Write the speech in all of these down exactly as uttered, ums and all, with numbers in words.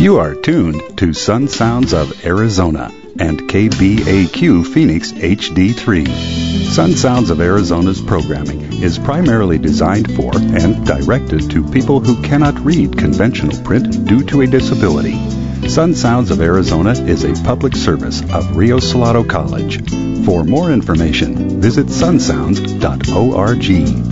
You are tuned to Sun Sounds of Arizona and K B A Q Phoenix H D three. Sun Sounds of Arizona's programming is primarily designed for and directed to people who cannot read conventional print due to a disability. Sun Sounds of Arizona is a public service of Rio Salado College. For more information, visit sun sounds dot org.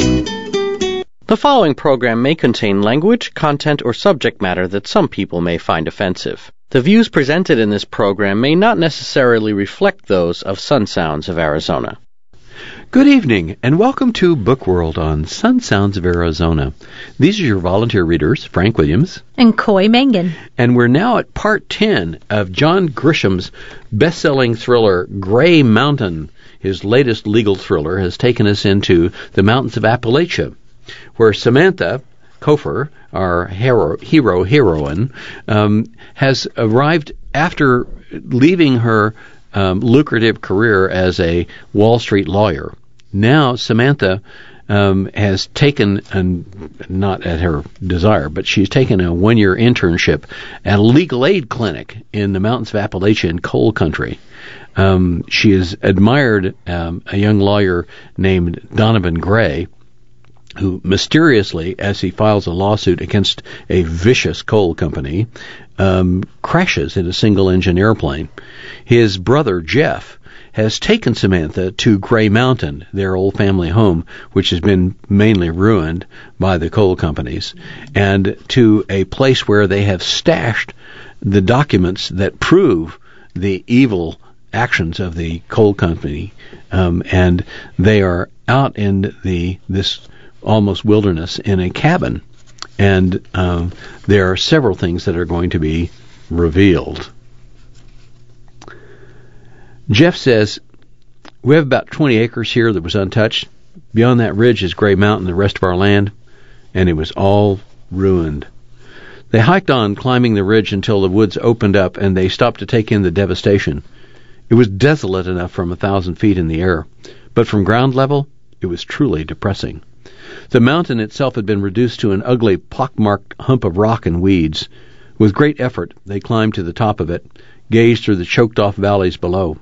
The following program may contain language, content, or subject matter that some people may find offensive. The views presented in this program may not necessarily reflect those of Sun Sounds of Arizona. Good evening, and welcome to Book World on Sun Sounds of Arizona. These are your volunteer readers, Frank Williams and Coy Mangan. And we're now at part ten of John Grisham's best-selling thriller, Gray Mountain. His latest legal thriller has taken us into the mountains of Appalachia, where Samantha Kofer, our hero, hero heroine, um, has arrived after leaving her um, lucrative career as a Wall Street lawyer. Now Samantha um, has taken, and not at her desire, but she's taken a one-year internship at a legal aid clinic in the mountains of Appalachia in coal country. Um, she has admired um, a young lawyer named Donovan Gray, who mysteriously, as he files a lawsuit against a vicious coal company, um, crashes in a single-engine airplane. His brother, Jeff, has taken Samantha to Gray Mountain, their old family home, which has been mainly ruined by the coal companies, and to a place where they have stashed the documents that prove the evil actions of the coal company, um, and they are out in the this almost wilderness in a cabin, and um, there are several things that are going to be revealed. Jeff says, we have about twenty acres here that was untouched. Beyond that ridge is Gray Mountain, the rest of our land, and it was all ruined. They hiked on, climbing the ridge until the woods opened up, and they stopped to take in the devastation. It was desolate enough from a thousand feet in the air, but from ground level, it was truly depressing. The mountain itself had been reduced to an ugly, pockmarked hump of rock and weeds. With great effort, they climbed to the top of it, gazed through the choked-off valleys below.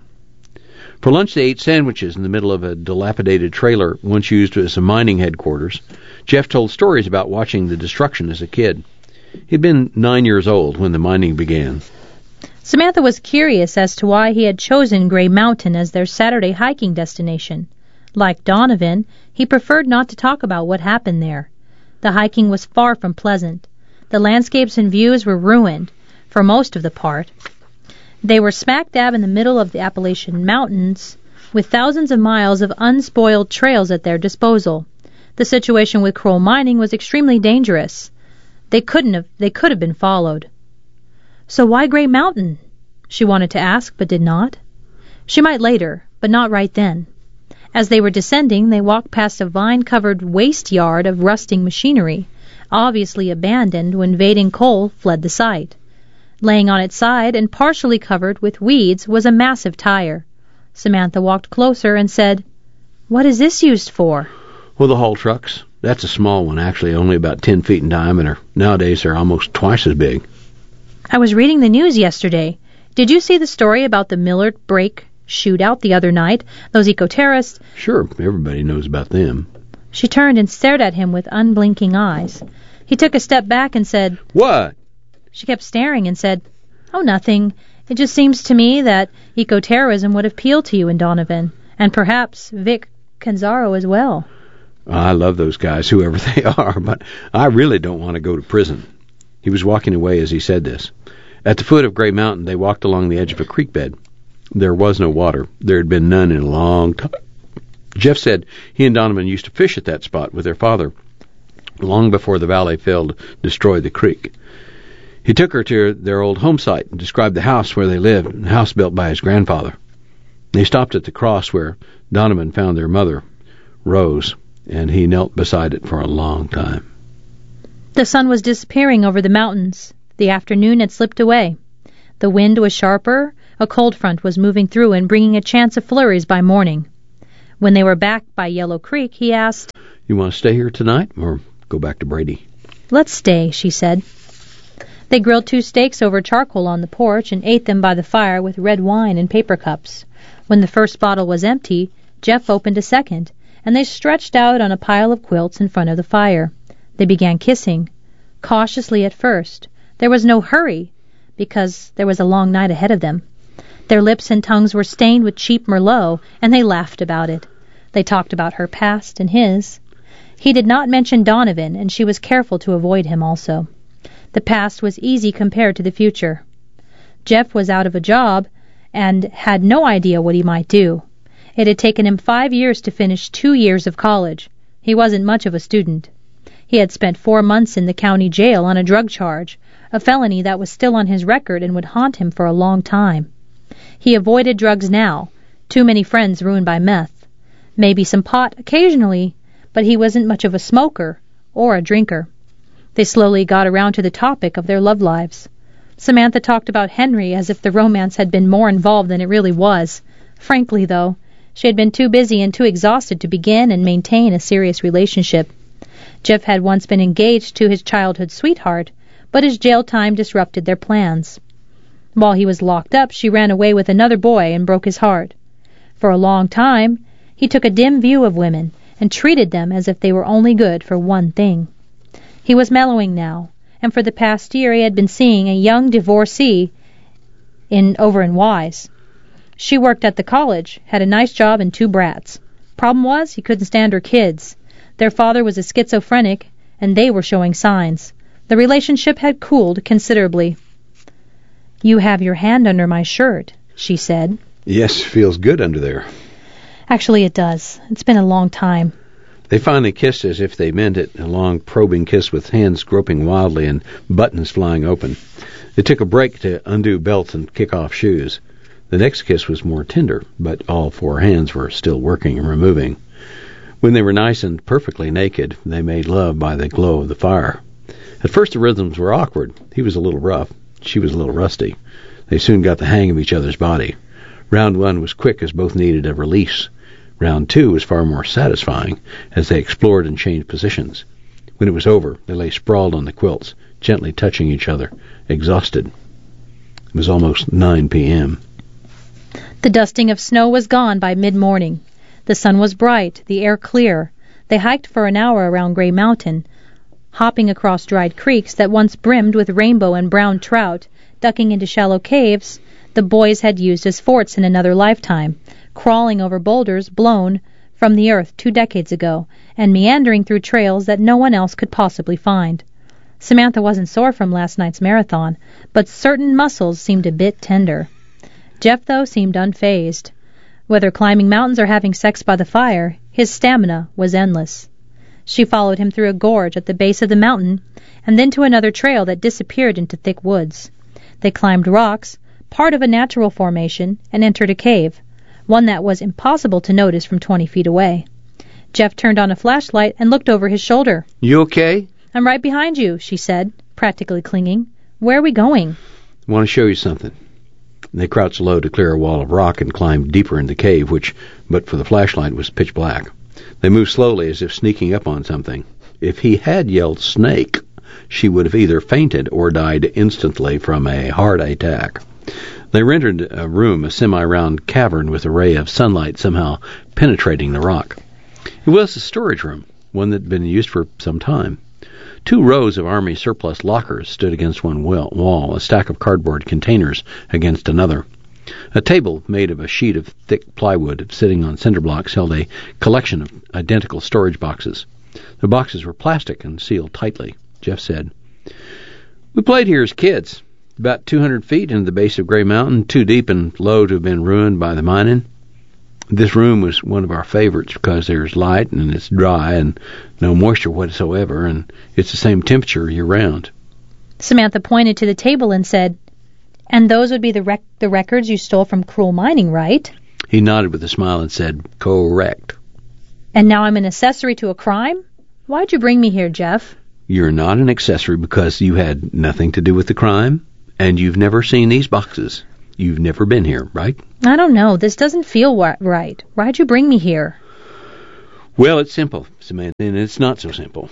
For lunch, they ate sandwiches in the middle of a dilapidated trailer once used as a mining headquarters. Jeff told stories about watching the destruction as a kid. He'd been nine years old when the mining began. Samantha was curious as to why he had chosen Gray Mountain as their Saturday hiking destination. Like Donovan, he preferred not to talk about what happened there. The hiking was far from pleasant. The landscapes and views were ruined, for most of the part. They were smack dab in the middle of the Appalachian Mountains, with thousands of miles of unspoiled trails at their disposal. The situation with coal mining was extremely dangerous. They couldn't have, they could have been followed. So why Gray Mountain? She wanted to ask, but did not. She might later, but not right then. As they were descending, they walked past a vine-covered waste yard of rusting machinery, obviously abandoned when Vading Coal fled the site. Laying on its side and partially covered with weeds was a massive tire. Samantha walked closer and said, "What is this used for?" Well, the haul trucks. That's a small one, actually, only about ten feet in diameter. Nowadays, they're almost twice as big. I was reading the news yesterday. Did you see the story about the Millard Break shootout the other night? Those eco-terrorists? Sure, everybody knows about them. She turned and stared at him with unblinking eyes. He took a step back and said, "What?" She kept staring and said, "Oh, nothing. It just seems to me that eco-terrorism would appeal to you and Donovan, and perhaps Vic Canzaro as well." I love those guys, whoever they are, but I really don't want to go to prison. He was walking away as he said this. At the foot of Gray Mountain, they walked along the edge of a creek bed. There was no water. There had been none in a long time. Jeff said he and Donovan used to fish at that spot with their father, long before the valley filled to destroy the creek. He took her to their old home site and described the house where they lived, a house built by his grandfather. They stopped at the cross where Donovan found their mother, Rose, and he knelt beside it for a long time. The sun was disappearing over the mountains. The afternoon had slipped away. The wind was sharper. A cold front was moving through and bringing a chance of flurries by morning. When they were back by Yellow Creek, he asked, "You want to stay here tonight or go back to Brady?" "Let's stay," she said. They grilled two steaks over charcoal on the porch and ate them by the fire with red wine in paper cups. When the first bottle was empty, Jeff opened a second, and they stretched out on a pile of quilts in front of the fire. They began kissing, cautiously at first. There was no hurry, because there was a long night ahead of them. Their lips and tongues were stained with cheap Merlot, and they laughed about it. They talked about her past and his. He did not mention Donovan, and she was careful to avoid him also. The past was easy compared to the future. Jeff was out of a job and had no idea what he might do. It had taken him five years to finish two years of college. He wasn't much of a student. He had spent four months in the county jail on a drug charge, a felony that was still on his record and would haunt him for a long time. He avoided drugs now, too many friends ruined by meth. Maybe some pot occasionally, but he wasn't much of a smoker or a drinker. They slowly got around to the topic of their love lives. Samantha talked about Henry as if the romance had been more involved than it really was. Frankly, though, she had been too busy and too exhausted to begin and maintain a serious relationship. Jeff had once been engaged to his childhood sweetheart, but his jail time disrupted their plans. While he was locked up, she ran away with another boy and broke his heart. For a long time, he took a dim view of women and treated them as if they were only good for one thing. He was mellowing now, and for the past year he had been seeing a young divorcee in over in Wise. She worked at the college, had a nice job and two brats. Problem was, he couldn't stand her kids. Their father was a schizophrenic, and they were showing signs. The relationship had cooled considerably. "You have your hand under my shirt," she said. "Yes, feels good under there." "Actually, it does. It's been a long time." They finally kissed as if they meant it, a long, probing kiss with hands groping wildly and buttons flying open. It took a break to undo belts and kick off shoes. The next kiss was more tender, but all four hands were still working and removing. When they were nice and perfectly naked, they made love by the glow of the fire. At first the rhythms were awkward. He was a little rough. She was a little rusty. They soon got the hang of each other's body. Round one was quick as both needed a release. Round two was far more satisfying as they explored and changed positions. When it was over, they lay sprawled on the quilts, gently touching each other, exhausted. It was almost nine p.m. The dusting of snow was gone by mid-morning. The sun was bright, the air clear. They hiked for an hour around Gray Mountain, hopping across dried creeks that once brimmed with rainbow and brown trout, ducking into shallow caves the boys had used as forts in another lifetime, crawling over boulders blown from the earth two decades ago, and meandering through trails that no one else could possibly find. Samantha wasn't sore from last night's marathon, but certain muscles seemed a bit tender. Jeff, though, seemed unfazed. Whether climbing mountains or having sex by the fire, his stamina was endless. She followed him through a gorge at the base of the mountain, and then to another trail that disappeared into thick woods. They climbed rocks, part of a natural formation, and entered a cave, one that was impossible to notice from twenty feet away. Jeff turned on a flashlight and looked over his shoulder. "You okay?" "I'm right behind you," she said, practically clinging. "Where are we going?" "I want to show you something." They crouched low to clear a wall of rock and climbed deeper into the cave, which, but for the flashlight, was pitch black. They moved slowly as if sneaking up on something. If he had yelled snake, she would have either fainted or died instantly from a heart attack. They entered a room, a semi-round cavern with a ray of sunlight somehow penetrating the rock. It was a storage room, one that had been used for some time. Two rows of Army surplus lockers stood against one wall, a stack of cardboard containers against another. A table made of a sheet of thick plywood sitting on cinder blocks held a collection of identical storage boxes. The boxes were plastic and sealed tightly. Jeff said, "We played here as kids. About two hundred feet into the base of Gray Mountain, too deep and low to have been ruined by the mining. This room was one of our favorites because there's light and it's dry and no moisture whatsoever, and it's the same temperature year-round." Samantha pointed to the table and said, "And those would be the rec- the records you stole from Cruel Mining, right?" He nodded with a smile and said, "Correct." "And now I'm an accessory to a crime? Why'd you bring me here, Jeff?" "You're not an accessory because you had nothing to do with the crime, and you've never seen these boxes. You've never been here, right?" "I don't know. This doesn't feel wa- right. Why'd you bring me here?" "Well, it's simple, Samantha, and it's not so simple.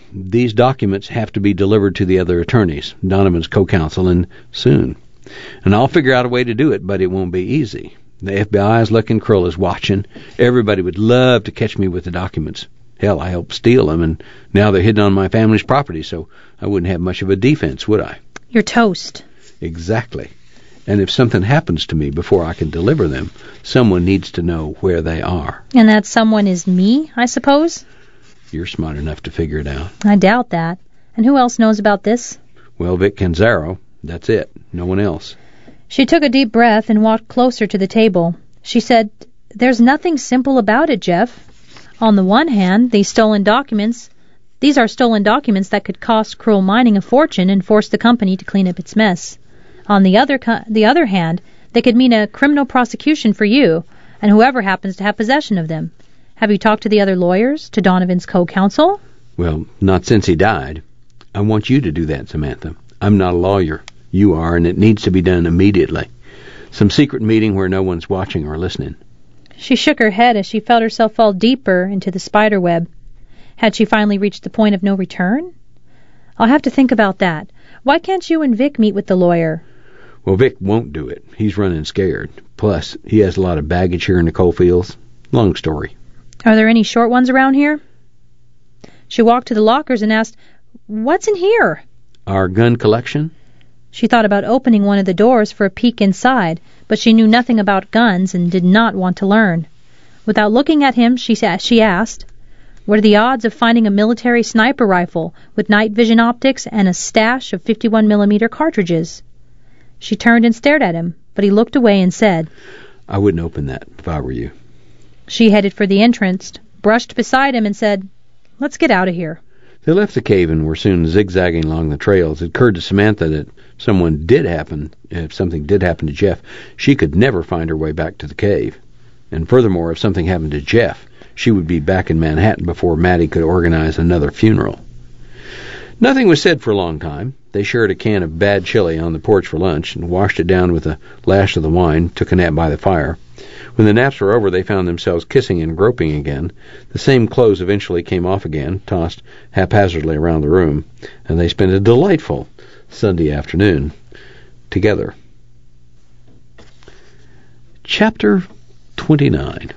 these documents have to be delivered to the other attorneys, Donovan's co-counsel, and soon. And I'll figure out a way to do it, but it won't be easy. The F B I is looking, Krill is watching. Everybody would love to catch me with the documents. Hell, I helped steal them, and now they're hidden on my family's property, so I wouldn't have much of a defense, would I? You're toast. Exactly. And if something happens to me before I can deliver them, someone needs to know where they are. And that someone is me, I suppose? You're smart enough to figure it out. I doubt that. And who else knows about this? Well, Vic Canzaro. That's it. No one else. She took a deep breath and walked closer to the table. She said, "There's nothing simple about it, Jeff. On the one hand, these stolen documents, these are stolen documents that could cost Cruel Mining a fortune and force the company to clean up its mess. On the other co- the other hand, they could mean a criminal prosecution for you and whoever happens to have possession of them. Have you talked to the other lawyers, to Donovan's co-counsel?" Well, not since he died. I want you to do that, Samantha. I'm not a lawyer. You are, and it needs to be done immediately. Some secret meeting where no one's watching or listening. She shook her head as she felt herself fall deeper into the spider web. Had she finally reached the point of no return? I'll have to think about that. Why can't you and Vic meet with the lawyer? Well, Vic won't do it. He's running scared. Plus, he has a lot of baggage here in the coal fields. Long story. Are there any short ones around here? She walked to the lockers and asked, "What's in here?" Our gun collection? She thought about opening one of the doors for a peek inside, but she knew nothing about guns and did not want to learn. Without looking at him, she, she asked, "What are the odds of finding a military sniper rifle with night vision optics and a stash of fifty-one millimeter cartridges?" She turned and stared at him, but he looked away and said, "I wouldn't open that if I were you." She headed for the entrance, brushed beside him, and said, "Let's get out of here." They left the cave and were soon zigzagging along the trails. It occurred to Samantha that someone did happen, if something did happen to Jeff, she could never find her way back to the cave. And furthermore, if something happened to Jeff, she would be back in Manhattan before Maddie could organize another funeral. Nothing was said for a long time. They shared a can of bad chili on the porch for lunch and washed it down with a lash of the wine, took a nap by the fire. When the naps were over, they found themselves kissing and groping again. The same clothes eventually came off again, tossed haphazardly around the room, and they spent a delightful Sunday afternoon together. Chapter twenty-nine.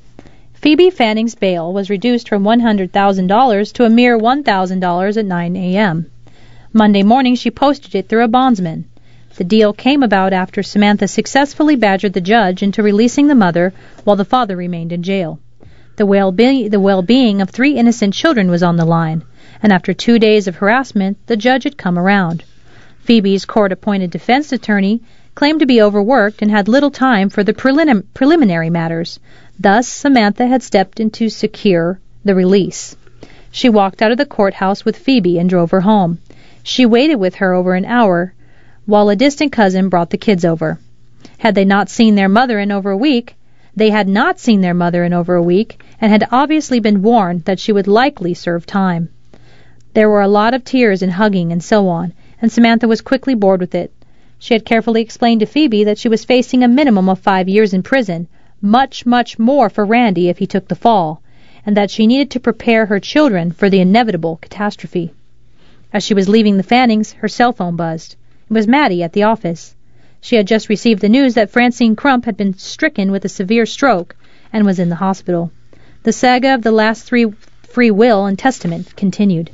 Phoebe Fanning's bail was reduced from one hundred thousand dollars to a mere one thousand dollars at nine a.m. Monday morning she posted it through a bondsman. The deal came about after Samantha successfully badgered the judge into releasing the mother while the father remained in jail. The well-be- the well-being of three innocent children was on the line, and after two days of harassment, the judge had come around. Phoebe's court-appointed defense attorney claimed to be overworked and had little time for the prelim- preliminary matters. Thus, Samantha had stepped in to secure the release. She walked out of the courthouse with Phoebe and drove her home. She waited with her over an hour, while a distant cousin brought the kids over. Had they not seen their mother in over a week, they had not seen their mother in over a week, and had obviously been warned that she would likely serve time. There were a lot of tears and hugging and so on, and Samantha was quickly bored with it. She had carefully explained to Phoebe that she was facing a minimum of five years in prison, much, much more for Randy if he took the fall, and that she needed to prepare her children for the inevitable catastrophe. As she was leaving the Fannings, her cell phone buzzed. It was Maddie at the office. She had just received the news that Francine Crump had been stricken with a severe stroke and was in the hospital. The saga of the last three free will and testament continued.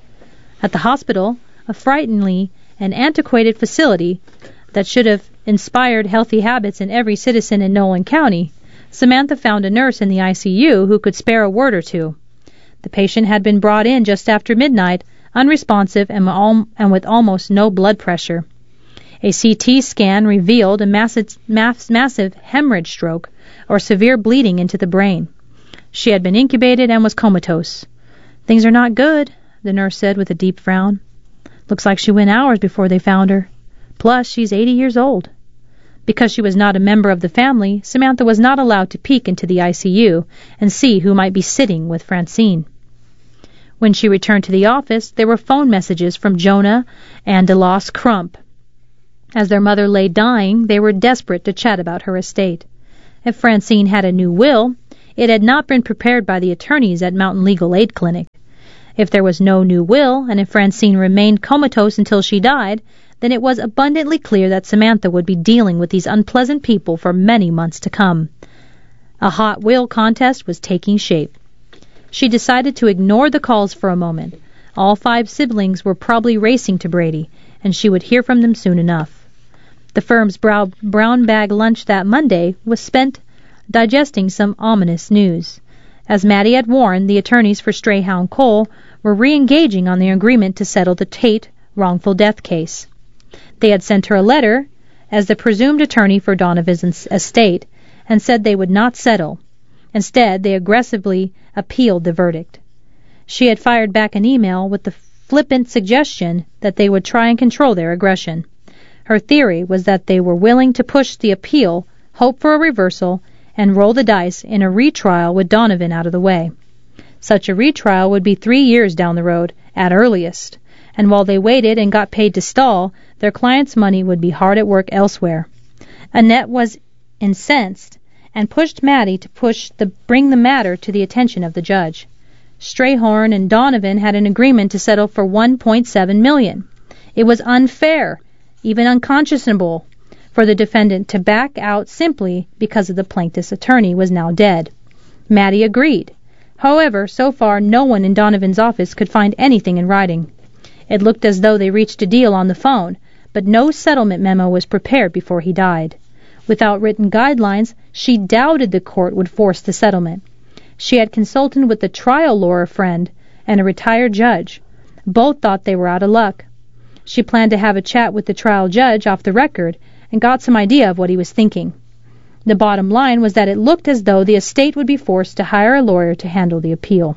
At the hospital, a frighteningly and antiquated facility that should have inspired healthy habits in every citizen in Nolan County, Samantha found a nurse in the I C U who could spare a word or two. The patient had been brought in just after midnight, unresponsive and, al- and with almost no blood pressure. A C T scan revealed a massive, mass, massive hemorrhage stroke or severe bleeding into the brain. She had been incubated and was comatose. "Things are not good," the nurse said with a deep frown. "Looks like she went hours before they found her. Plus, she's eighty years old." Because she was not a member of the family, Samantha was not allowed to peek into the I C U and see who might be sitting with Francine. When she returned to the office, there were phone messages from Jonah and DeLoss Crump. As their mother lay dying, they were desperate to chat about her estate. If Francine had a new will, it had not been prepared by the attorneys at Mountain Legal Aid Clinic. If there was no new will, and if Francine remained comatose until she died, then it was abundantly clear that Samantha would be dealing with these unpleasant people for many months to come. A hot will contest was taking shape. She decided to ignore the calls for a moment. All five siblings were probably racing to Brady, and she would hear from them soon enough. The firm's brow- brown bag lunch that Monday was spent digesting some ominous news. As Maddie had warned, the attorneys for Strayhound Cole were re-engaging on their agreement to settle the Tate wrongful death case. They had sent her a letter as the presumed attorney for Donovan's estate and said they would not settle. Instead, they aggressively appealed the verdict. She had fired back an email with the flippant suggestion that they would try and control their aggression. Her theory was that they were willing to push the appeal, hope for a reversal, and roll the dice in a retrial with Donovan out of the way. Such a retrial would be three years down the road, at earliest, and while they waited and got paid to stall, their client's money would be hard at work elsewhere. Annette was incensed and pushed Maddie to push the bring the matter to the attention of the judge. Strayhorn and Donovan had an agreement to settle for one point seven million dollars. It was unfair, even unconscionable, for the defendant to back out simply because of the plaintiff's attorney was now dead. Maddie agreed. However, so far no one in Donovan's office could find anything in writing. It looked as though they reached a deal on the phone, but no settlement memo was prepared before he died. Without written guidelines, she doubted the court would force the settlement. She had consulted with a trial lawyer friend and a retired judge. Both thought they were out of luck. She planned to have a chat with the trial judge off the record and got some idea of what he was thinking. The bottom line was that it looked as though the estate would be forced to hire a lawyer to handle the appeal.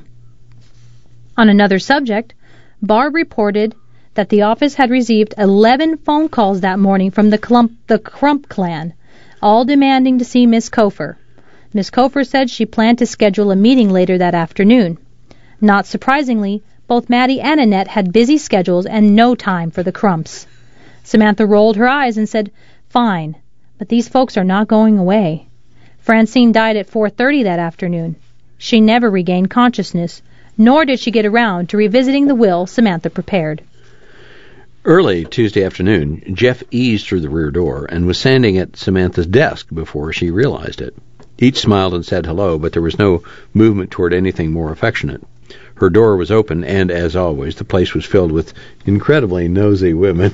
On another subject, Barb reported that the office had received eleven phone calls that morning from the, Clump, the Crump clan, all demanding to see Miss Cofer. Miss Cofer said she planned to schedule a meeting later that afternoon. Not surprisingly, both Maddie and Annette had busy schedules and no time for the Crumps. Samantha rolled her eyes and said, "Fine, but these folks are not going away." Francine died at four thirty that afternoon. She never regained consciousness, nor did she get around to revisiting the will Samantha prepared. Early Tuesday afternoon, Jeff eased through the rear door and was standing at Samantha's desk before she realized it. Each smiled and said hello, but there was no movement toward anything more affectionate. Her door was open, and, as always, the place was filled with incredibly nosy women.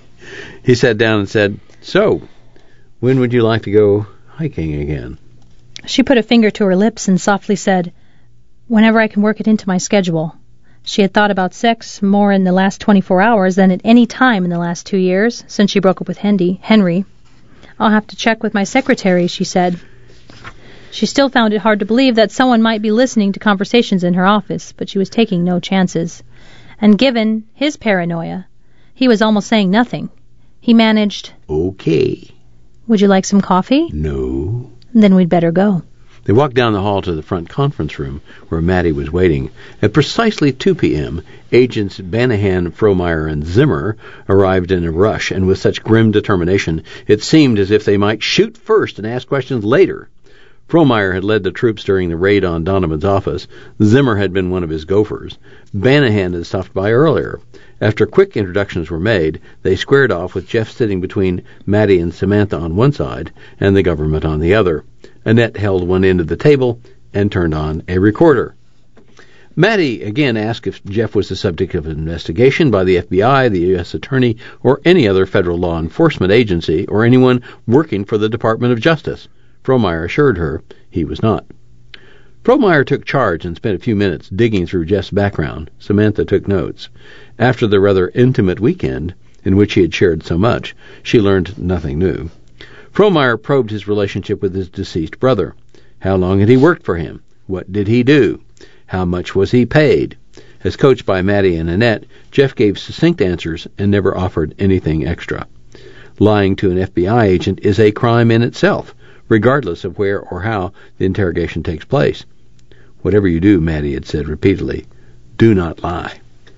He sat down and said, "So, when would you like to go hiking again?" She put a finger to her lips and softly said, "Whenever I can work it into my schedule." She had thought about sex more in the last twenty-four hours than at any time in the last two years, since she broke up with Hendy, Henry. "I'll have to check with my secretary," she said. She still found it hard to believe that someone might be listening to conversations in her office, but she was taking no chances. And given his paranoia, he was almost saying nothing. He managed, "Okay." "Would you like some coffee?" "No." "Then we'd better go." They walked down the hall to the front conference room, where Maddie was waiting. At precisely two p.m., agents Banahan, Frohmeyer, and Zimmer arrived in a rush, and with such grim determination, it seemed as if they might shoot first and ask questions later. Frohmeyer had led the troops during the raid on Donovan's office. Zimmer had been one of his gophers. Banahan had stopped by earlier. After quick introductions were made, they squared off with Jeff sitting between Maddie and Samantha on one side and the government on the other. Annette held one end of the table and turned on a recorder. Maddie again asked if Jeff was the subject of an investigation by the F B I, the U S Attorney, or any other federal law enforcement agency, or anyone working for the Department of Justice. Frohmeyer assured her he was not. Frohmeyer took charge and spent a few minutes digging through Jeff's background. Samantha took notes. After the rather intimate weekend, in which he had shared so much, she learned nothing new. Frohmeyer probed his relationship with his deceased brother. How long had he worked for him? What did he do? How much was he paid? As coached by Maddie and Annette, Jeff gave succinct answers and never offered anything extra. Lying to an F B I agent is a crime in itself, regardless of where or how the interrogation takes place. "Whatever you do," Maddie had said repeatedly, "do not lie."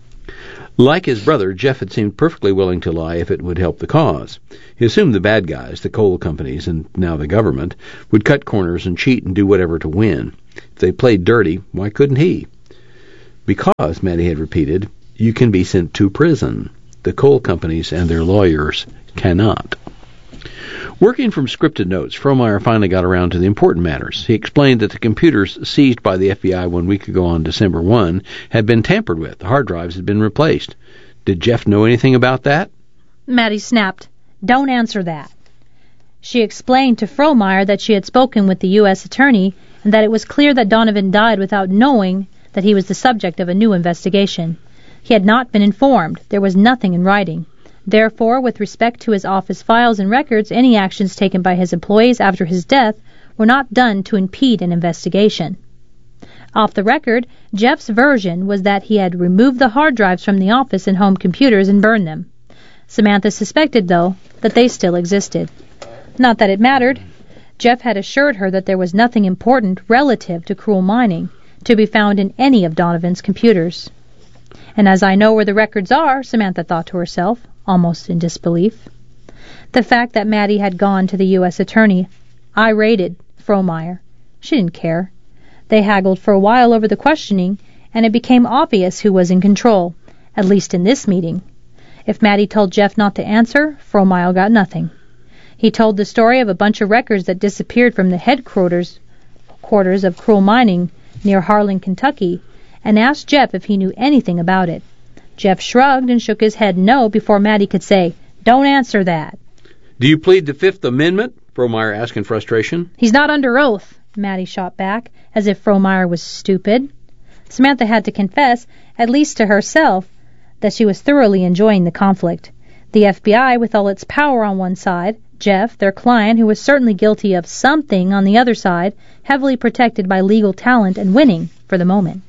Like his brother, Jeff had seemed perfectly willing to lie if it would help the cause. He assumed the bad guys, the coal companies, and now the government, would cut corners and cheat and do whatever to win. If they played dirty, why couldn't he? Because, Maddie had repeated, you can be sent to prison. The coal companies and their lawyers cannot. Working from scripted notes, Frohmeyer finally got around to the important matters. He explained that the computers seized by the F B I one week ago on December first had been tampered with. The hard drives had been replaced. Did Jeff know anything about that? Maddie snapped. Don't answer that. She explained to Frohmeyer that she had spoken with the U S attorney and that it was clear that Donovan died without knowing that he was the subject of a new investigation. He had not been informed. There was nothing in writing. Therefore, with respect to his office files and records, any actions taken by his employees after his death were not done to impede an investigation. Off the record, Jeff's version was that he had removed the hard drives from the office and home computers and burned them. Samantha suspected, though, that they still existed. Not that it mattered. Jeff had assured her that there was nothing important relative to cruel mining to be found in any of Donovan's computers. And as I know where the records are, Samantha thought to herself, almost in disbelief. The fact that Maddie had gone to the U S attorney irated Frohmeyer. She didn't care. They haggled for a while over the questioning, and it became obvious who was in control, at least in this meeting. If Maddie told Jeff not to answer, Frohmeyer got nothing. He told the story of a bunch of records that disappeared from the headquarters quarters of Cruel Mining near Harlan, Kentucky, and asked Jeff if he knew anything about it. Jeff shrugged and shook his head no before Maddie could say, "Don't answer that." Do you plead the Fifth Amendment? Frohmeyer asked in frustration. He's not under oath, Maddie shot back, as if Frohmeyer was stupid. Samantha had to confess, at least to herself, that she was thoroughly enjoying the conflict. The F B I, with all its power on one side, Jeff, their client, who was certainly guilty of something on the other side, heavily protected by legal talent and winning for the moment.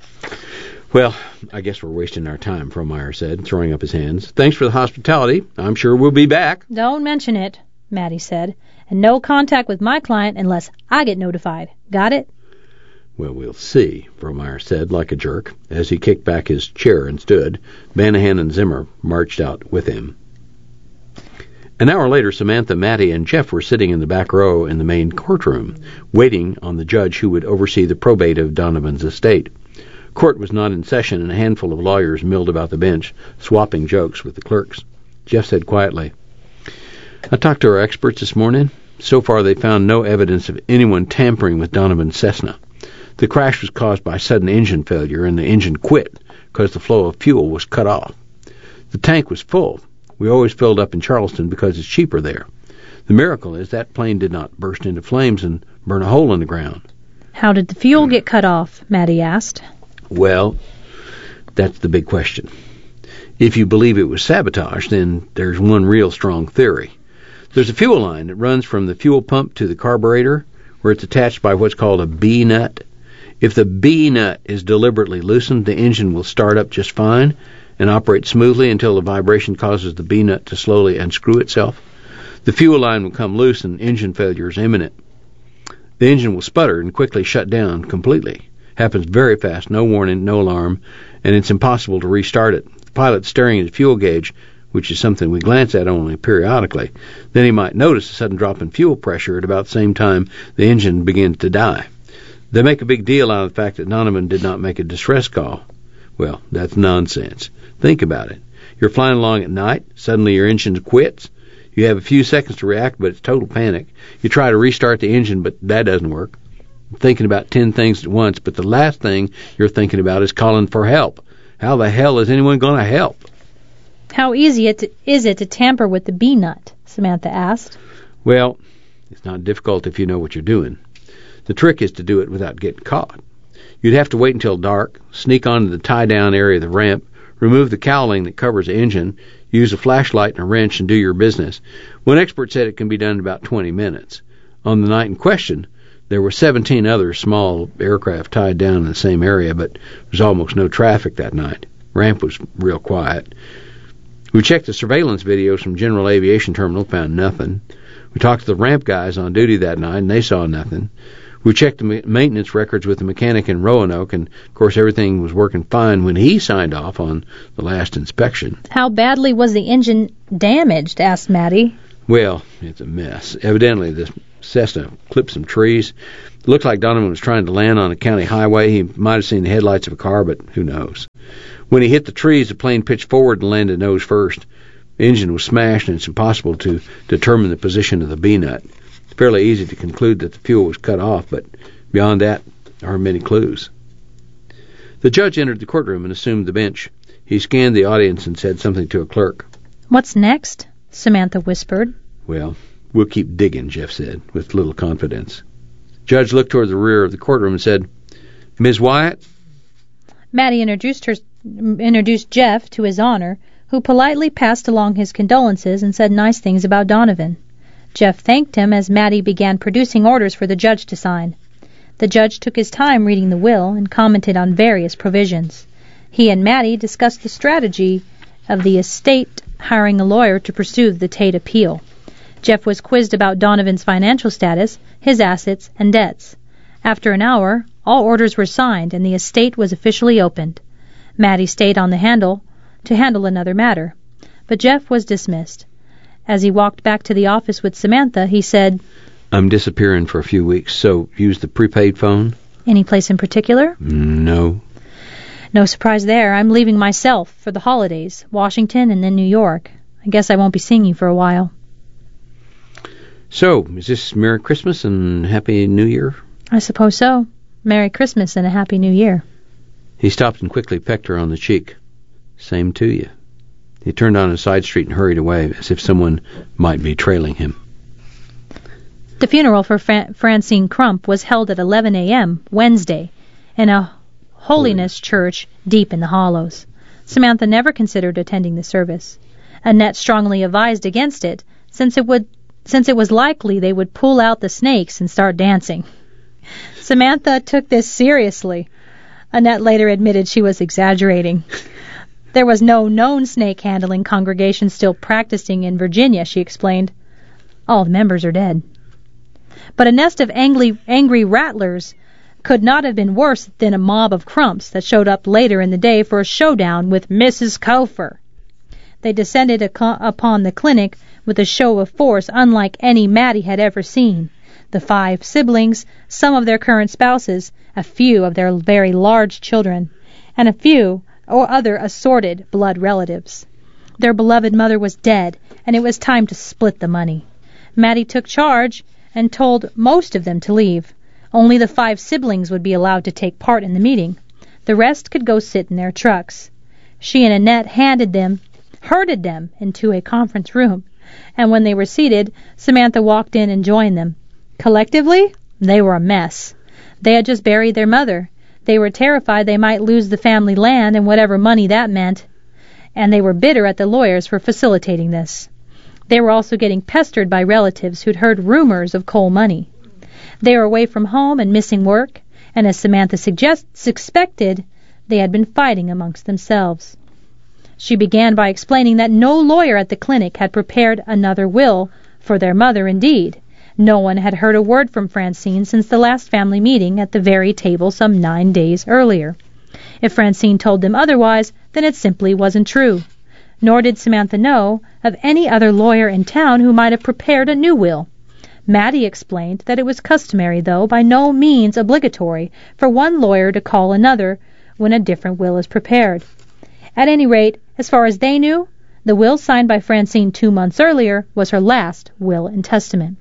Well, I guess we're wasting our time, Frohmeyer said, throwing up his hands. Thanks for the hospitality. I'm sure we'll be back. Don't mention it, Maddie said. And no contact with my client unless I get notified. Got it? Well, we'll see, Frohmeyer said, like a jerk. As he kicked back his chair and stood, Banahan and Zimmer marched out with him. An hour later, Samantha, Maddie, and Jeff were sitting in the back row in the main courtroom, waiting on the judge who would oversee the probate of Donovan's estate. Court was not in session, and a handful of lawyers milled about the bench, swapping jokes with the clerks. Jeff said quietly, I talked to our experts this morning. So far, they found no evidence of anyone tampering with Donovan's Cessna. The crash was caused by sudden engine failure, and the engine quit because the flow of fuel was cut off. The tank was full. We always filled up in Charleston because it's cheaper there. The miracle is that plane did not burst into flames and burn a hole in the ground. How did the fuel get cut off? Maddie asked. Well, that's the big question. If you believe it was sabotage, then there's one real strong theory. There's a fuel line that runs from the fuel pump to the carburetor, where it's attached by what's called a B-nut. If the B-nut is deliberately loosened, the engine will start up just fine and operate smoothly until the vibration causes the B-nut to slowly unscrew itself. The fuel line will come loose and engine failure is imminent. The engine will sputter and quickly shut down completely. Happens very fast, no warning, no alarm, and it's impossible to restart it. The pilot's staring at the fuel gauge, which is something we glance at only periodically. Then he might notice a sudden drop in fuel pressure at about the same time the engine begins to die. They make a big deal out of the fact that Donovan did not make a distress call. Well, that's nonsense. Think about it. You're flying along at night, suddenly your engine quits. You have a few seconds to react, but it's total panic. You try to restart the engine, but that doesn't work. You're thinking about ten things at once, but the last thing you're thinking about is calling for help. How the hell is anyone going to help? How easy it to, is it to tamper with the B-nut? Samantha asked. Well, it's not difficult if you know what you're doing. The trick is to do it without getting caught. You'd have to wait until dark, sneak onto the tie-down area of the ramp, remove the cowling that covers the engine, use a flashlight and a wrench, and do your business. One expert said it can be done in about twenty minutes. On the night in question, there were seventeen other small aircraft tied down in the same area, but there was almost no traffic that night. Ramp was real quiet. We checked the surveillance videos from General Aviation Terminal, found nothing. We talked to the ramp guys on duty that night, and they saw nothing. We checked the maintenance records with the mechanic in Roanoke, and, of course, everything was working fine when he signed off on the last inspection. How badly was the engine damaged? Asked Maddie. Well, it's a mess. Evidently, the Cessna clipped some trees. It looked like Donovan was trying to land on a county highway. He might have seen the headlights of a car, but who knows. When he hit the trees, the plane pitched forward and landed nose first. The engine was smashed, and it's impossible to determine the position of the B-nut. It's fairly easy to conclude that the fuel was cut off, but beyond that, there are many clues. The judge entered the courtroom and assumed the bench. He scanned the audience and said something to a clerk. "What's next?" Samantha whispered. "Well, we'll keep digging," Jeff said, with little confidence. Judge looked toward the rear of the courtroom and said, "Miz Wyatt?" Maddie introduced her, introduced Jeff to His Honor, who politely passed along his condolences and said nice things about Donovan. Jeff thanked him as Maddie began producing orders for the judge to sign. The judge took his time reading the will and commented on various provisions. He and Maddie discussed the strategy of the estate hiring a lawyer to pursue the Tate appeal. Jeff was quizzed about Donovan's financial status, his assets, and debts. After an hour, all orders were signed and the estate was officially opened. Maddie stayed on the handle to handle another matter, but Jeff was dismissed. As he walked back to the office with Samantha, he said, "I'm disappearing for a few weeks, so use the prepaid phone." "Any place in particular?" "No." "No surprise there. I'm leaving myself for the holidays, Washington and then New York. I guess I won't be seeing you for a while." "So, is this Merry Christmas and Happy New Year?" "I suppose so. Merry Christmas and a Happy New Year." He stopped and quickly pecked her on the cheek. "Same to you." He turned on a side street and hurried away, as if someone might be trailing him. The funeral for Fra- Francine Crump was held at eleven a.m. Wednesday in a holiness church deep in the Hollows. Samantha never considered attending the service. Annette strongly advised against it, since it would since it was likely they would pull out the snakes and start dancing. Samantha took this seriously. Annette later admitted she was exaggerating. There was no known snake-handling congregation still practicing in Virginia, she explained. All the members are dead. But a nest of angry, angry rattlers could not have been worse than a mob of Crumps that showed up later in the day for a showdown with Missus Kofer. They descended ac- upon the clinic with a show of force unlike any Maddie had ever seen. The five siblings, some of their current spouses, a few of their very large children, and a few or other assorted blood relatives. Their beloved mother was dead, and it was time to split the money. Maddie took charge and told most of them to leave. Only the five siblings would be allowed to take part in the meeting. The rest could go sit in their trucks. She and Annette handed them, herded them into a conference room, and when they were seated, Samantha walked in and joined them. Collectively, they were a mess. They had just buried their mother. They were terrified they might lose the family land and whatever money that meant, and they were bitter at the lawyers for facilitating this. They were also getting pestered by relatives who'd heard rumors of coal money. They were away from home and missing work, and as Samantha suggest- suspected, they had been fighting amongst themselves. She began by explaining that no lawyer at the clinic had prepared another will for their mother. Indeed, no one had heard a word from Francine since the last family meeting at the very table some nine days earlier. If Francine told them otherwise, then it simply wasn't true. Nor did Samantha know of any other lawyer in town who might have prepared a new will. Maddie explained that it was customary, though by no means obligatory, for one lawyer to call another when a different will is prepared. At any rate, as far as they knew, the will signed by Francine two months earlier was her last will and testament.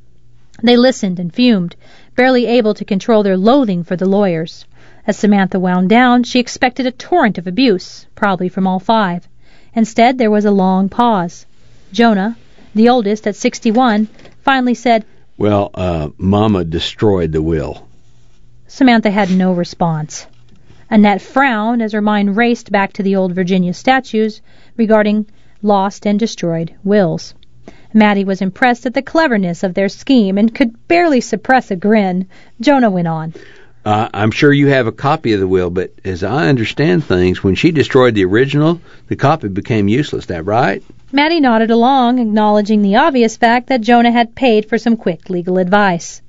They listened and fumed, barely able to control their loathing for the lawyers. As Samantha wound down, she expected a torrent of abuse, probably from all five. Instead, there was a long pause. Jonah, the oldest at sixty-one, finally said, "Well, uh, Mama destroyed the will." Samantha had no response. Annette frowned as her mind raced back to the old Virginia statutes regarding lost and destroyed wills. Maddie was impressed at the cleverness of their scheme and could barely suppress a grin. Jonah went on. Uh, I'm sure you have a copy of the will, but as I understand things, when she destroyed the original, the copy became useless. That right? Maddie nodded along, acknowledging the obvious fact that Jonah had paid for some quick legal advice.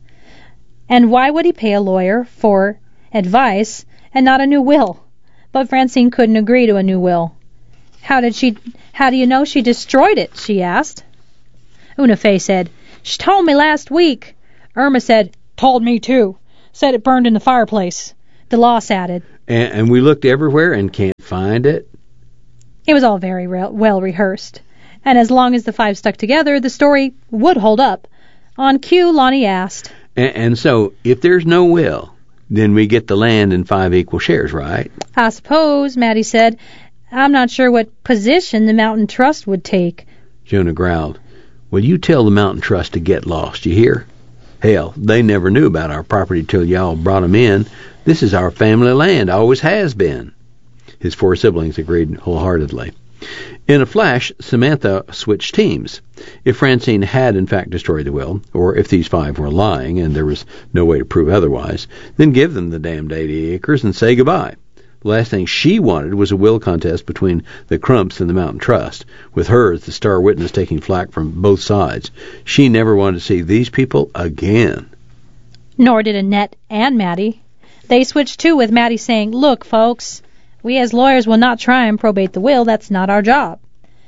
And why would he pay a lawyer for advice and not a new will? But Francine couldn't agree to a new will. How did she? How do you know she destroyed it? She asked. Una Fay said, "She told me last week. Irma said, "Told me too. Said it burned in the fireplace." DeLoss added. And, and we looked everywhere and can't find it? It was all very re- well rehearsed, and as long as the five stuck together, the story would hold up. On cue, Lonnie asked. And, and so, if there's no will, then we get the land in five equal shares, right? I suppose, Maddie said. I'm not sure what position the Mountain Trust would take. Jonah growled. Well, you tell the Mountain Trust to get lost, you hear? Hell, they never knew about our property till y'all brought 'em in. This is our family land, always has been. His four siblings agreed wholeheartedly. In a flash, Samantha switched teams. If Francine had in fact destroyed the will, or if these five were lying and there was no way to prove otherwise, then give them the damned eighty acres and say goodbye. The last thing she wanted was a will contest between the Crumps and the Mountain Trust, with her as the star witness taking flack from both sides. She never wanted to see these people again. Nor did Annette and Maddie. They switched too, with Maddie saying, "Look, folks, we as lawyers will not try and probate the will. That's not our job.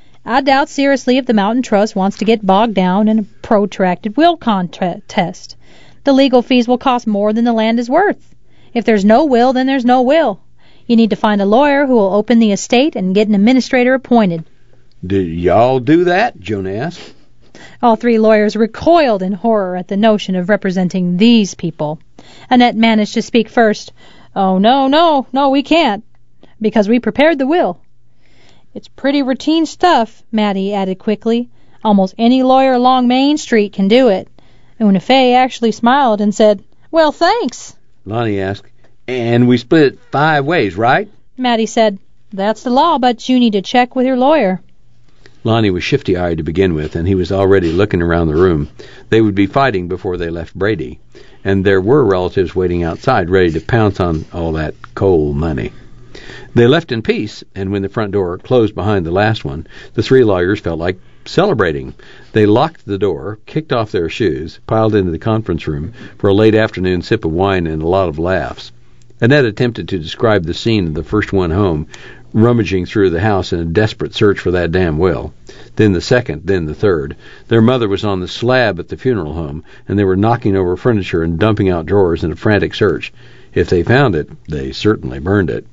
I doubt seriously if the Mountain Trust wants to get bogged down in a protracted will contest. The legal fees will cost more than the land is worth. If there's no will, then there's no will. You need to find a lawyer who will open the estate and get an administrator appointed." Did y'all do that? Jonah asked. All three lawyers recoiled in horror at the notion of representing these people. Annette managed to speak first. "Oh, no, no, no, we can't, because we prepared the will." "It's pretty routine stuff," Maddie added quickly. "Almost any lawyer along Main Street can do it." Una Fay actually smiled and said, "Well, thanks." Lonnie asked, "And we split it five ways, right?" Maddie said, "That's the law, but you need to check with your lawyer." Lonnie was shifty-eyed to begin with, and he was already looking around the room. They would be fighting before they left Brady, and there were relatives waiting outside ready to pounce on all that coal money. They left in peace, and when the front door closed behind the last one, the three lawyers felt like celebrating. They locked the door, kicked off their shoes, piled into the conference room for a late afternoon sip of wine and a lot of laughs. Annette attempted to describe the scene of the first one home, rummaging through the house in a desperate search for that damn will. Then the second, then the third. Their mother was on the slab at the funeral home, and they were knocking over furniture and dumping out drawers in a frantic search. If they found it, they certainly burned it.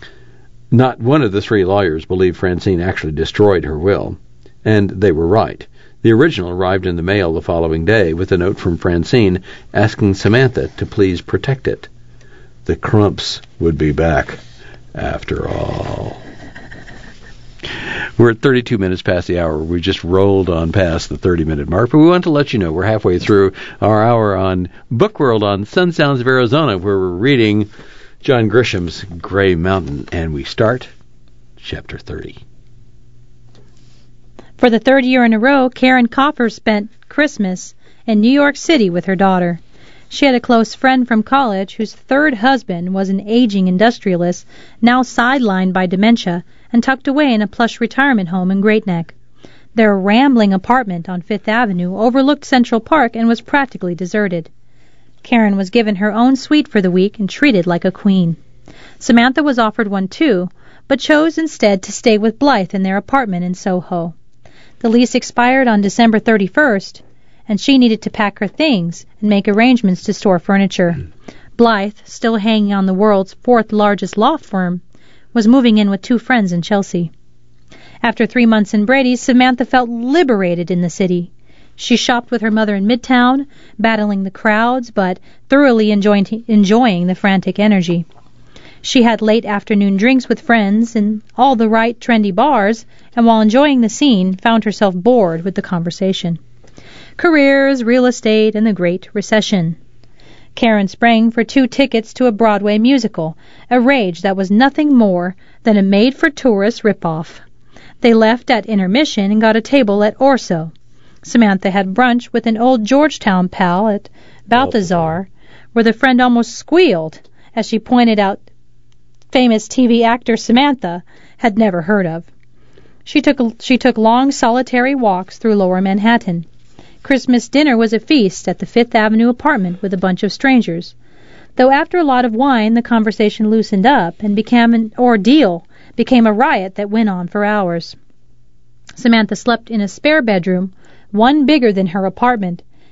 Not one of the three lawyers believed Francine actually destroyed her will, and they were right. The original arrived in the mail the following day with a note from Francine asking Samantha to please protect it. The Crumps would be back, after all. We're at thirty-two minutes past the hour. We just rolled on past the thirty-minute mark, but we want to let you know we're halfway through our hour on Book World on Sun Sounds of Arizona, where we're reading John Grisham's Gray Mountain, and we start Chapter thirty. For the third year in a row, Karen Coffer spent Christmas in New York City with her daughter. She had a close friend from college whose third husband was an aging industrialist, now sidelined by dementia and tucked away in a plush retirement home in Great Neck. Their rambling apartment on Fifth Avenue overlooked Central Park and was practically deserted. Karen was given her own suite for the week and treated like a queen. Samantha was offered one too, but chose instead to stay with Blythe in their apartment in Soho. The lease expired on December thirty-first, and she needed to pack her things and make arrangements to store furniture. Blythe, still hanging on the world's fourth largest law firm, was moving in with two friends in Chelsea. After three months in Brady, Samantha felt liberated in the city. She shopped with her mother in Midtown, battling the crowds, but thoroughly enjoying, enjoying the frantic energy. She had late afternoon drinks with friends in all the right trendy bars, and while enjoying the scene, found herself bored with the conversation. Careers, real estate, and the Great Recession. Karen sprang for two tickets to a Broadway musical, a rage that was nothing more than a made-for-tourists ripoff. They left at intermission and got a table at Orso. Samantha had brunch with an old Georgetown pal at Balthazar, where the friend almost squealed as she pointed out famous T V actor Samantha had never heard of. She took she took long solitary walks through Lower Manhattan. Christmas dinner was a feast at the Fifth Avenue apartment with a bunch of strangers, though after a lot of wine the conversation loosened up and became an ordeal, became a riot that went on for hours. Samantha slept in a spare bedroom, one bigger than her apartment,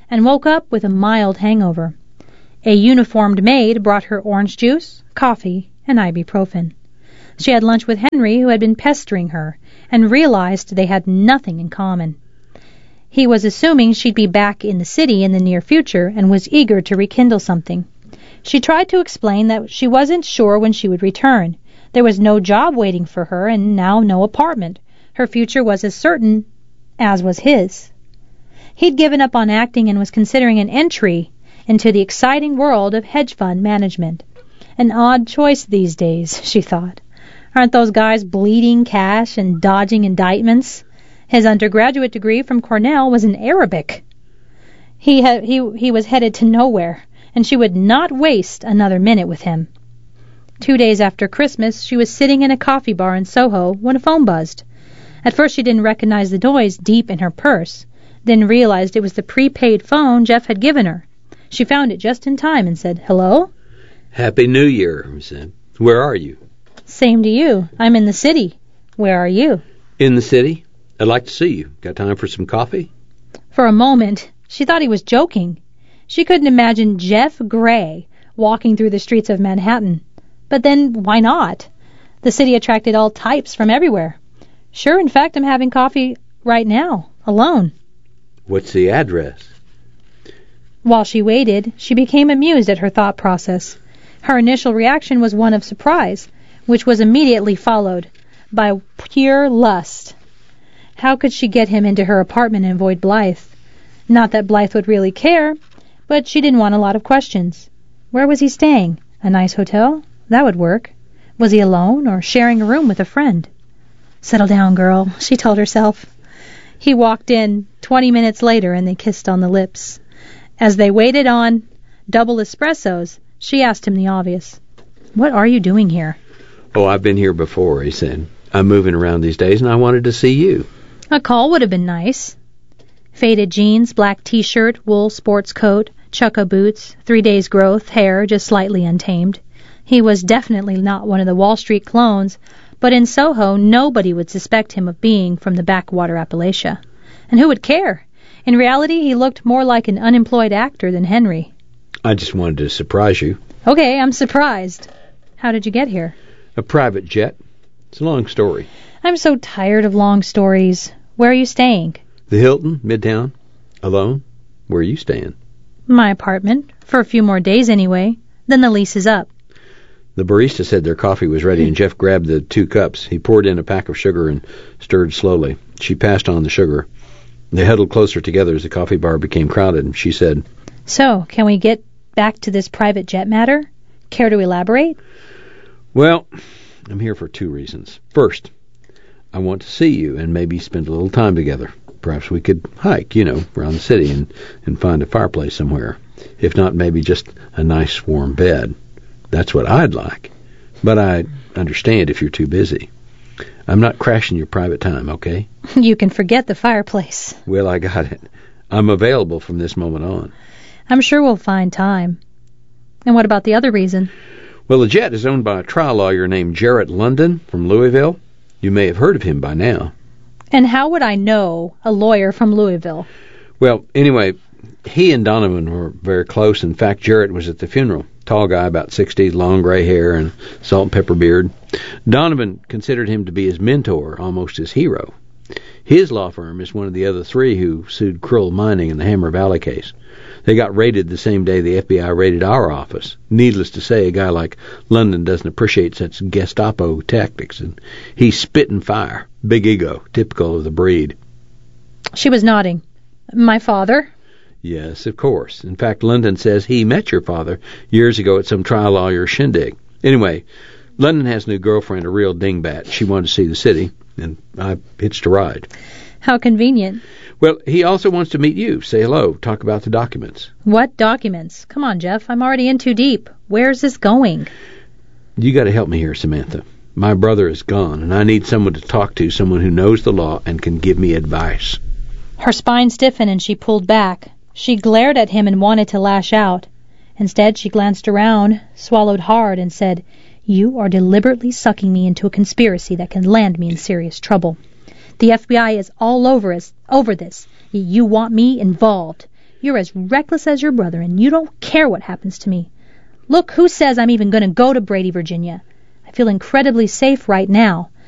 and woke up with a mild hangover. A uniformed maid brought her orange juice, coffee, and ibuprofen. She had lunch with Henry, who had been pestering her, and realized they had nothing in common. He was assuming she'd be back in the city in the near future and was eager to rekindle something. She tried to explain that she wasn't sure when she would return. There was no job waiting for her and now no apartment. Her future was as certain as was his. He'd given up on acting and was considering an entry into the exciting world of hedge fund management. An odd choice these days, she thought. Aren't those guys bleeding cash and dodging indictments? His undergraduate degree from Cornell was in Arabic. He, ha- he, he was headed to nowhere, and she would not waste another minute with him. Two days after Christmas, she was sitting in a coffee bar in Soho when a phone buzzed. At first she didn't recognize the noise deep in her purse, then realized it was the prepaid phone Jeff had given her. She found it just in time and said, "Hello?" "Happy New Year," he said. "Where are you?" "Same to you. I'm in the city. Where are you?" "In the city? I'd like to see you. Got time for some coffee?" For a moment, she thought he was joking. She couldn't imagine Jeff Gray walking through the streets of Manhattan. But then, why not? The city attracted all types from everywhere. "Sure, in fact, I'm having coffee right now, alone." "What's the address?" While she waited, she became amused at her thought process. Her initial reaction was one of surprise, which was immediately followed by pure lust. How could she get him into her apartment and avoid Blythe? Not that Blythe would really care, but she didn't want a lot of questions. Where was he staying? A nice hotel? That would work. Was he alone or sharing a room with a friend? "Settle down, girl," she told herself. He walked in twenty minutes later and they kissed on the lips. As they waited on double espressos, she asked him the obvious. "What are you doing here?" "Oh, I've been here before," he said. "I'm moving around these days and I wanted to see you." A call would have been nice. Faded jeans, black t-shirt, wool sports coat, chukka boots, three days' growth, hair just slightly untamed. He was definitely not one of the Wall Street clones, but in Soho nobody would suspect him of being from the backwater Appalachia. And who would care? In reality, he looked more like an unemployed actor than Henry. "I just wanted to surprise you." "Okay, I'm surprised. How did you get here?" "A private jet. It's a long story." "I'm so tired of long stories. Where are you staying?" "The Hilton, Midtown. Alone? Where are you staying?" "My apartment. For a few more days anyway. Then the lease is up." The barista said their coffee was ready, and Jeff grabbed the two cups. He poured in a pack of sugar and stirred slowly. She passed on the sugar. They huddled closer together as the coffee bar became crowded, and she said, "So, can we get back to this private jet matter? Care to elaborate?" "Well, I'm here for two reasons. First, I want to see you and maybe spend a little time together. Perhaps we could hike, you know, around the city and, and find a fireplace somewhere. If not, maybe just a nice warm bed. That's what I'd like. But I understand if you're too busy. I'm not crashing your private time, okay?" "You can forget the fireplace." "Well, I got it. I'm available from this moment on." "I'm sure we'll find time. And what about the other reason?" "Well, the jet is owned by a trial lawyer named Jarrett London from Louisville. You may have heard of him by now." "And how would I know a lawyer from Louisville?" "Well, anyway, he and Donovan were very close. In fact, Jarrett was at the funeral. Tall guy, about sixty, long gray hair and salt and pepper beard. Donovan considered him to be his mentor, almost his hero. His law firm is one of the other three who sued Krull Mining in the Hammer Valley case. They got raided the same day the F B I raided our office. Needless to say, a guy like London doesn't appreciate such Gestapo tactics, and he spit and fire. Big ego, typical of the breed." She was nodding. "My father?" "Yes, of course. In fact, London says he met your father years ago at some trial lawyer shindig. Anyway, London has a new girlfriend, a real dingbat. She wanted to see the city, and I hitched a ride." "How convenient." "Well, he also wants to meet you, say hello, talk about the documents." "What documents? Come on, Jeff. I'm already in too deep. Where's this going?" "You got to help me here, Samantha. My brother is gone, and I need someone to talk to, someone who knows the law and can give me advice." Her spine stiffened and she pulled back. She glared at him and wanted to lash out. Instead, she glanced around, swallowed hard, and said, "You are deliberately sucking me into a conspiracy that can land me in serious trouble. The F B I is all over us, over this. You want me involved. You're as reckless as your brother, and you don't care what happens to me. Look, who says I'm even going to go to Brady, Virginia? I feel incredibly safe right now.